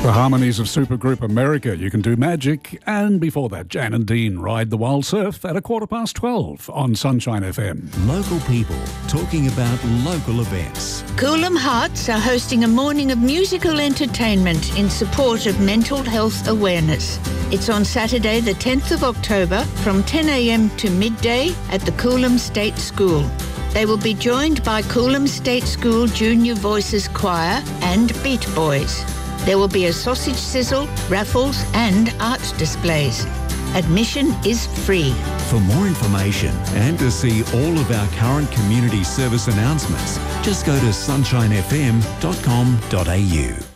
The harmonies of Supergroup America, You Can Do Magic, and before that, Jan and Dean Ride the Wild Surf at 12:15 on Sunshine FM. Local people talking about local events. Coolum Hearts are hosting a morning of musical entertainment in support of mental health awareness. It's on Saturday the 10th of October from 10 a.m. to midday at the Coolum State School. They will be joined by Coolum State School Junior Voices Choir and Beat Boys. There will be a sausage sizzle, raffles and art displays. Admission is free. For more information and to see all of our current community service announcements, just go to sunshinefm.com.au.